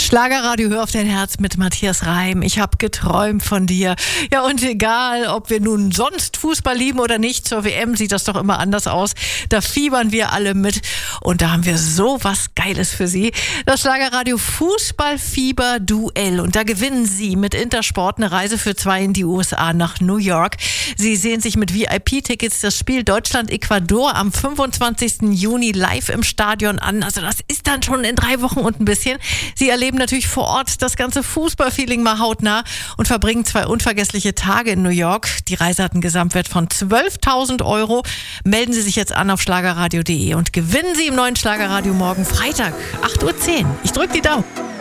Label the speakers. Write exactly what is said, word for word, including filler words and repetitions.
Speaker 1: Schlagerradio, hör auf dein Herz mit Matthias Reim. Ich habe geträumt von dir. Ja, und egal, ob wir nun sonst Fußball lieben oder nicht, zur W M sieht das doch immer anders aus. Da fiebern wir alle mit und da haben wir so was Geiles für Sie. Das Schlagerradio Fußballfieber-Duell. Und da gewinnen Sie mit Intersport eine Reise für zwei in die U S A nach New York. Sie sehen sich mit V I P-Tickets das Spiel Deutschland-Ecuador am fünfundzwanzigsten Juni live im Stadion an. Also das ist dann schon in drei Wochen und ein bisschen. Sie erleben natürlich vor Ort das ganze Fußballfeeling mal hautnah und verbringen zwei unvergessliche Tage in New York. Die Reise hat einen Gesamtwert von zwölftausend Euro. Melden Sie sich jetzt an auf schlagerradio punkt de und gewinnen Sie im neuen Schlagerradio morgen Freitag, acht Uhr zehn. Ich drücke die Daumen.